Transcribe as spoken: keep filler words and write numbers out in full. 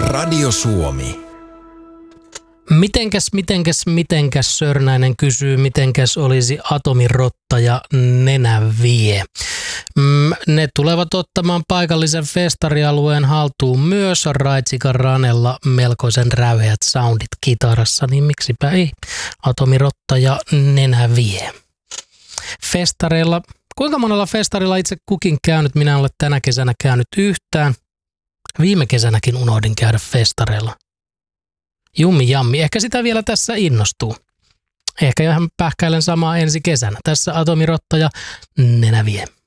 Radio Suomi. Mitenkäs, mitenkäs, mitenkäs Sörnäinen kysyy, mitenkäs olisi atomirotta ja nenävie. Mm, ne tulevat ottamaan paikallisen festarialueen haltuun myös Raitsikan Ranella melkoisen räyheät soundit kitarassa, niin miksipä ei. Atomirotta ja nenävie. Festareilla, kuinka monella festarilla itse kukin käynyt? Minä olen tänä kesänä käynyt yhtään. Viime kesänäkin unohdin käydä festareilla. Jummi jammi, ehkä sitä vielä tässä innostuu. Ehkä ihan pähkäilen samaa ensi kesänä. Tässä Atomirotta ja nenävie.